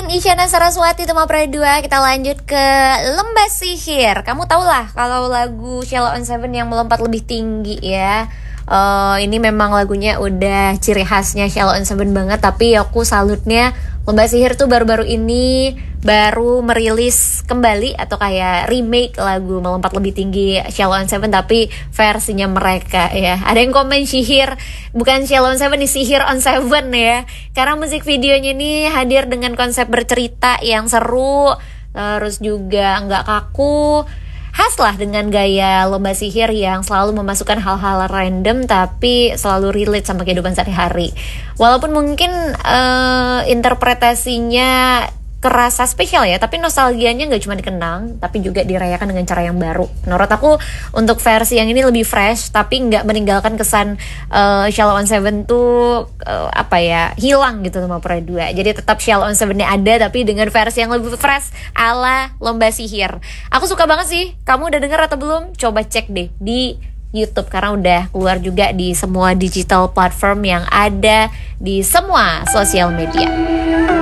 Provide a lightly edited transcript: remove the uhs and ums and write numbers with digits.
Dengerin Isyana Saraswati Tema Pra 2. Kita lanjut ke Lembah Sihir. Kamu tau lah kalau lagu Sheila on 7 yang melompat lebih tinggi ya. Ini memang lagunya udah ciri khasnya Sheila on 7 banget. Tapi aku salutnya Lembah Sihir tuh baru-baru ini baru merilis kembali atau kayak remake lagu Melompat Lebih Tinggi Sheila on 7 tapi versinya mereka ya. Ada yang komen sihir, bukan Sheila on 7 nih, Sihir on 7 ya. Karena musik videonya ini hadir dengan konsep bercerita yang seru, terus juga nggak kaku. Khas lah dengan gaya Lomba Sihir yang selalu memasukkan hal-hal random tapi selalu relate sama kehidupan sehari-hari. Walaupun mungkin interpretasinya kerasa spesial ya, tapi nostalgianya nggak cuma dikenang tapi juga dirayakan dengan cara yang baru. Menurut aku untuk versi yang ini lebih fresh tapi nggak meninggalkan kesan Sheila on 7 tuh hilang gitu sama Pra 2. Jadi tetap Sheila on 7-nya ada tapi dengan versi yang lebih fresh ala Lomba Sihir. Aku suka banget sih. Kamu udah denger atau belum? Coba cek deh di YouTube karena udah keluar juga di semua digital platform yang ada di semua sosial media.